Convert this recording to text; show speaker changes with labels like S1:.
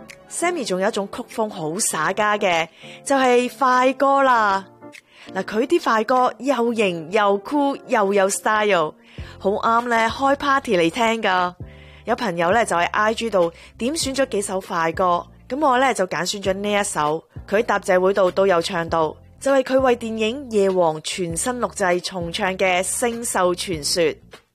S1: Sammy 仲有一種曲風好耍家嘅，就係快歌啦。嗱，佢啲快歌又型又酷又有 style， 好啱咧開 party 嚟聽噶。有朋友咧就喺 IG 度點選咗幾首快歌，咁我咧就揀選咗呢一首，佢喺答謝會度都有唱到，就係佢為電影《夜王》全新錄製重唱嘅《星宿傳說》。